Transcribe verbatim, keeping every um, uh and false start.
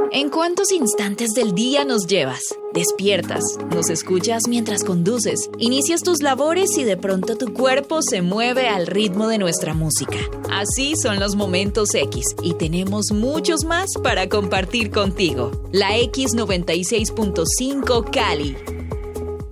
¿En cuántos instantes del día nos llevas? Despiertas, nos escuchas mientras conduces, inicias tus labores y de pronto tu cuerpo se mueve al ritmo de nuestra música. Así son los momentos X y tenemos muchos más para compartir contigo. La X noventa y seis punto cinco Cali.